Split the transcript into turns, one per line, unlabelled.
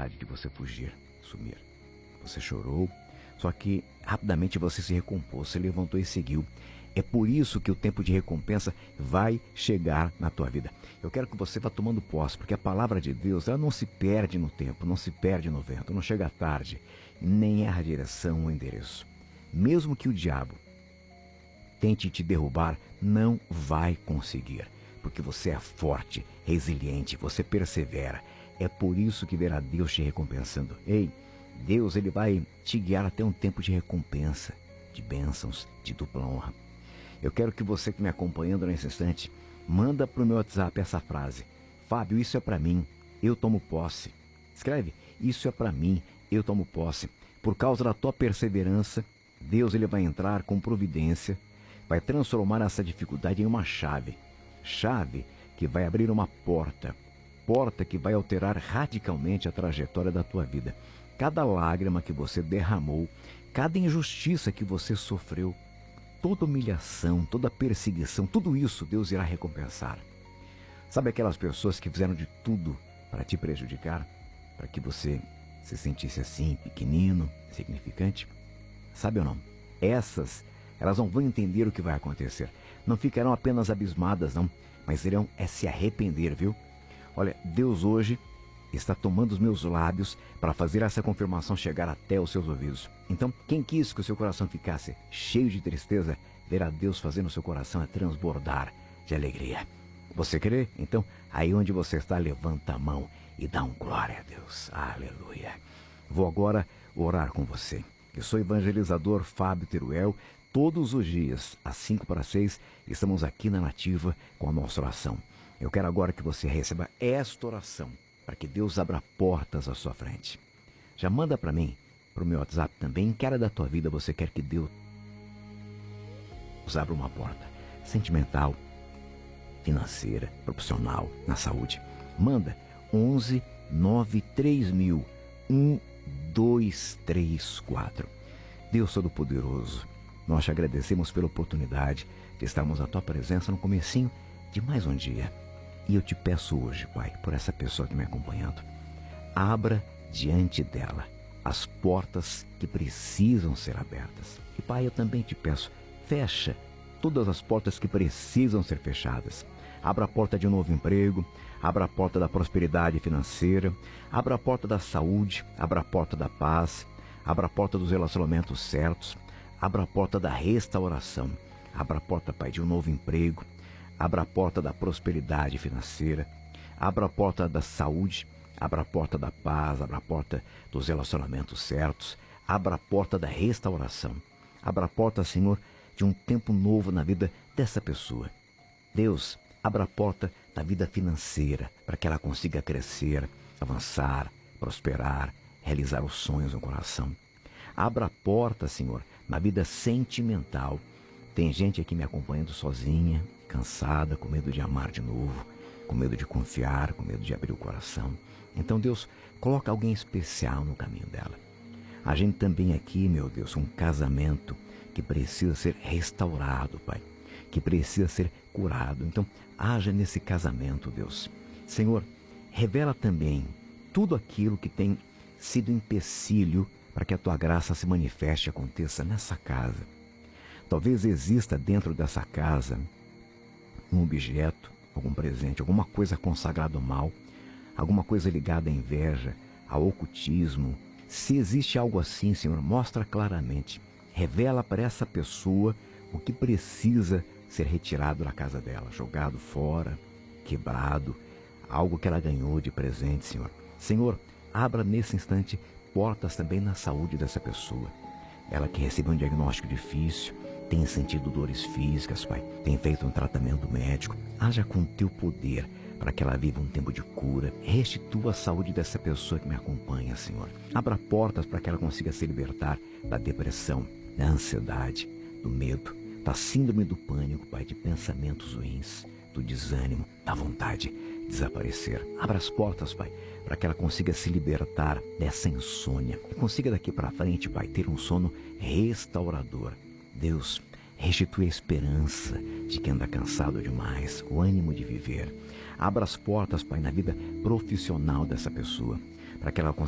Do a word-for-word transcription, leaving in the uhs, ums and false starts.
oportunidade de você fugir, sumir. Você chorou, só que rapidamente você se recompôs, se levantou e seguiu. É por isso que o tempo de recompensa vai chegar na tua vida. Eu quero que você vá tomando posse, porque a palavra de Deus, ela não se perde no tempo, não se perde no vento, não chega tarde, nem erra a direção ou endereço. Mesmo que o diabo tente te derrubar, não vai conseguir, porque você é forte, resiliente, você persevera. É por isso que verá Deus te recompensando. Ei, Deus, ele vai te guiar até um tempo de recompensa, de bênçãos, de dupla honra. Eu quero que você que me acompanhando nesse instante, manda para o meu WhatsApp essa frase: Fábio, isso é para mim, eu tomo posse. Escreve: isso é para mim, eu tomo posse. Por causa da tua perseverança, Deus ele vai entrar com providência, vai transformar essa dificuldade em uma chave. Chave que vai abrir uma porta. Porta que vai alterar radicalmente a trajetória da tua vida. Cada lágrima que você derramou, cada injustiça que você sofreu, toda humilhação, toda perseguição, tudo isso Deus irá recompensar. Sabe aquelas pessoas que fizeram de tudo para te prejudicar? Para que você se sentisse assim, pequenino, insignificante? Sabe ou não? Essas, elas não vão entender o que vai acontecer. Não ficarão apenas abismadas, não, mas irão é se arrepender, viu? Olha, Deus hoje está tomando os meus lábios para fazer essa confirmação chegar até os seus ouvidos. Então, quem quis que o seu coração ficasse cheio de tristeza, verá Deus fazendo o seu coração a transbordar de alegria. Você crê? Então, aí onde você está, levanta a mão e dá um glória a Deus. Aleluia. Vou agora orar com você. Eu sou o evangelizador Fábio Teruel. Todos os dias, às cinco para seis, estamos aqui na Nativa com a nossa oração. Eu quero agora que você receba esta oração, para que Deus abra portas à sua frente. Já manda para mim, para o meu WhatsApp também, em que área da tua vida você quer que Deus abra uma porta? Sentimental, financeira, profissional, na saúde. Manda onze nove três mil um dois três quatro. Deus Todo-Poderoso, nós te agradecemos pela oportunidade de estarmos na tua presença no comecinho de mais um dia. E eu te peço hoje, Pai, por essa pessoa que me acompanhando, abra diante dela as portas que precisam ser abertas. E, Pai, eu também te peço, fecha todas as portas que precisam ser fechadas. Abra a porta de um novo emprego, abra a porta da prosperidade financeira, abra a porta da saúde, abra a porta da paz, abra a porta dos relacionamentos certos, abra a porta da restauração, abra a porta, Pai, de um novo emprego, abra a porta da prosperidade financeira, abra a porta da saúde, abra a porta da paz, abra a porta dos relacionamentos certos, abra a porta da restauração, abra a porta, Senhor, de um tempo novo na vida dessa pessoa. Deus, abra a porta da vida financeira para que ela consiga crescer, avançar, prosperar, realizar os sonhos no coração. Abra a porta, Senhor, na vida sentimental. Tem gente aqui me acompanhando sozinha, cansada, com medo de amar de novo, com medo de confiar, com medo de abrir o coração. Então, Deus, coloca alguém especial no caminho dela. A gente também aqui, meu Deus, um casamento que precisa ser restaurado, Pai, que precisa ser curado. Então, haja nesse casamento, Deus. Senhor, revela também tudo aquilo que tem sido empecilho para que a Tua graça se manifeste e aconteça nessa casa. Talvez exista dentro dessa casa um objeto, algum presente, alguma coisa consagrada ao mal, alguma coisa ligada à inveja, ao ocultismo. Se existe algo assim, Senhor, mostra claramente. Revela para essa pessoa o que precisa ser retirado da casa dela, jogado fora, quebrado, algo que ela ganhou de presente, Senhor. Senhor, abra nesse instante portas também na saúde dessa pessoa. Ela que recebeu um diagnóstico difícil, tem sentido dores físicas, Pai, tem feito um tratamento médico. Haja com Teu poder para que ela viva um tempo de cura. Restitua a saúde dessa pessoa que me acompanha, Senhor. Abra portas para que ela consiga se libertar da depressão, da ansiedade, do medo, da síndrome do pânico, Pai, de pensamentos ruins, do desânimo, da vontade de desaparecer. Abra as portas, Pai, para que ela consiga se libertar dessa insônia e consiga daqui para frente, Pai, ter um sono restaurador. Deus, restitui a esperança de quem anda cansado demais, o ânimo de viver. Abra as portas, Pai, na vida profissional dessa pessoa, para que ela consiga